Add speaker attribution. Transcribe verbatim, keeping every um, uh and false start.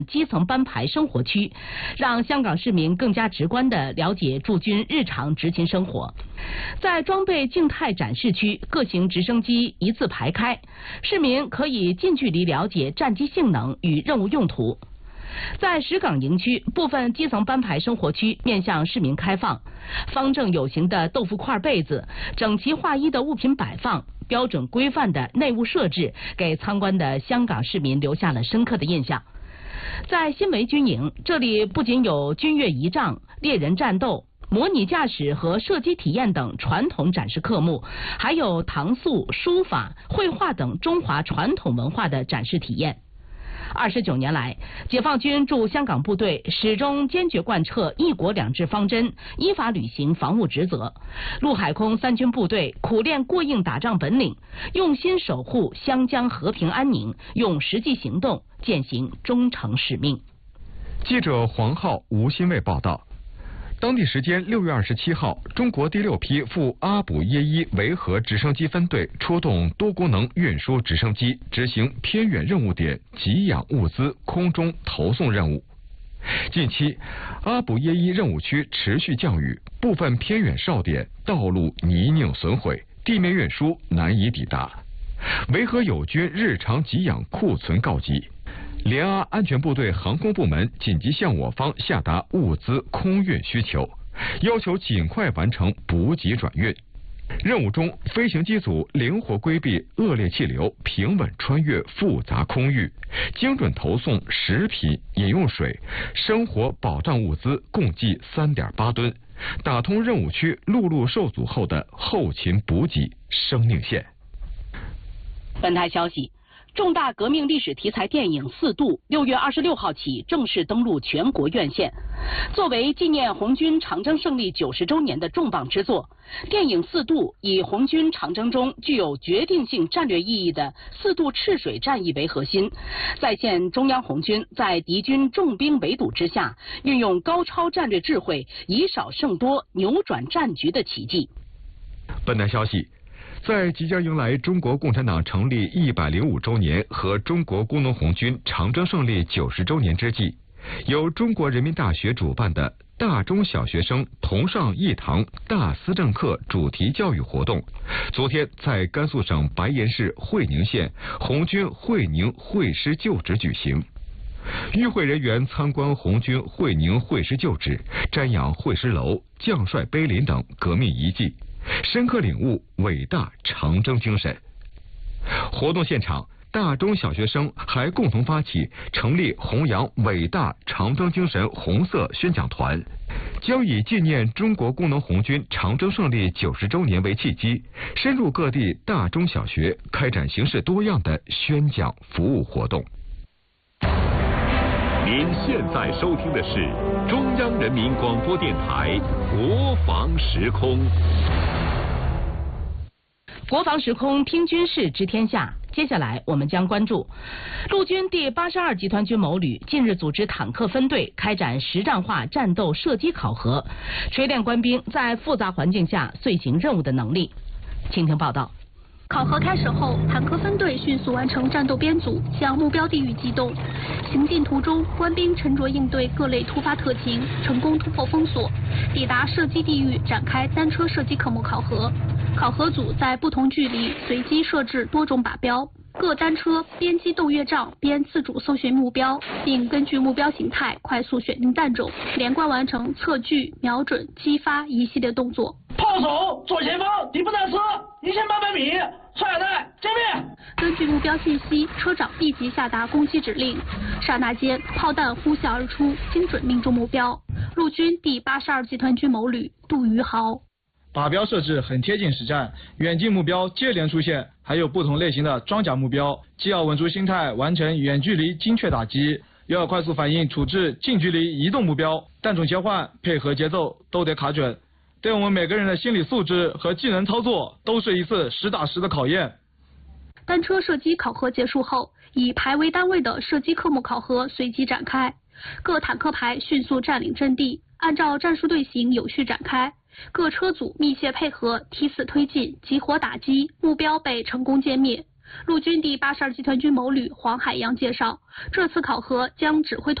Speaker 1: 基层班排生活区，让香港市民更加直观地了解驻军日常执勤生活。在装备静态展示区，各型直升机一字排开，市民可以近距离了解战机性能与任务用途。在石岗营区，部分基层班排生活区面向市民开放，方正有形的豆腐块被子，整齐划一的物品摆放，标准规范的内务设置，给参观的香港市民留下了深刻的印象。在新维军营，这里不仅有军乐仪仗、猎人战斗、模拟驾驶和射击体验等传统展示科目，还有唐塑、书法、绘画等中华传统文化的展示体验。二十九年来，解放军驻香港部队始终坚决贯彻一国两制方针，依法履行防务职责。陆海空三军部队苦练过硬打仗本领，用心守护湘江和平安宁，用实际行动践行忠诚使命。
Speaker 2: 记者黄浩、吴新卫报道。当地时间六月二十七号，中国第六批赴阿卜耶伊维和直升机分队出动多功能运输直升机，执行偏远任务点给养物资空中投送任务。近期，阿卜耶伊任务区持续降雨，部分偏远哨点道路泥泞损毁，地面运输难以抵达。维和友军日常给养库存告急。联阿安全部队航空部门紧急向我方下达物资空运需求，要求尽快完成补给转运。任务中，飞行机组灵活规避恶劣气流，平稳穿越复杂空域，精准投送食品、饮用水、生活保障物资共计 三点八吨，打通任务区陆路受阻后的后勤补给生命线。
Speaker 1: 本台消息。重大革命历史题材电影《四渡》六月二十六号起正式登陆全国院线。作为纪念红军长征胜利九十周年的重磅之作，电影《四渡》以红军长征中具有决定性战略意义的四渡赤水战役为核心，再现中央红军在敌军重兵围堵之下，运用高超战略智慧，以少胜多，扭转战局的奇迹。
Speaker 2: 本台消息。在即将迎来中国共产党成立一百零五周年和中国工农红军长征胜利九十周年之际，由中国人民大学主办的大中小学生同上一堂大思政课主题教育活动，昨天在甘肃省白岩市会宁县红军会宁会师旧址举行。与会人员参观红军会宁会师旧址，瞻仰会师楼、将帅碑林等革命遗迹，深刻领悟伟大长征精神。活动现场，大中小学生还共同发起成立弘扬伟大长征精神红色宣讲团，将以纪念中国工农红军长征胜利九十周年为契机，深入各地大中小学，开展形式多样的宣讲服务活动。
Speaker 3: 您现在收听的是中央人民广播电台国防时空。
Speaker 1: 国防时空听军事知天下，接下来我们将关注陆军第八十二集团军某旅近日组织坦克分队开展实战化战斗射击考核，锤炼官兵在复杂环境下遂行任务的能力。请听报道。
Speaker 4: 考核开始后，坦克分队迅速完成战斗编组，向目标地域机动。行进途中，官兵沉着应对各类突发特情，成功突破封锁，抵达射击地域，展开单车射击科目考核。考核组在不同距离随机设置多种靶标，各单车边机动乐杖边自主搜寻目标，并根据目标形态快速选定弹种，连贯完成测距、瞄准、击发一系列动作。
Speaker 5: 炮手左前方敌步战车一千八百米，穿甲弹歼灭。
Speaker 4: 根据目标信息，车长立即下达攻击指令，刹那间炮弹呼啸而出，精准命中目标。陆军第八十二集团军某旅杜余豪。
Speaker 6: 靶标设置很贴近实战，远近目标接连出现，还有不同类型的装甲目标，既要稳住心态完成远距离精确打击，又要快速反应处置近距离移动目标，弹种切换配合节奏都得卡准，对我们每个人的心理素质和技能操作都是一次实打实的考验。
Speaker 4: 单车射击考核结束后，以排为单位的射击科目考核随即展开，各坦克排迅速占领阵地，按照战术队形有序展开，各车组密切配合，梯次推进，集火打击，目标被成功歼灭。 陆军第八十二集团军谋旅黄海洋介绍，这次考核将指挥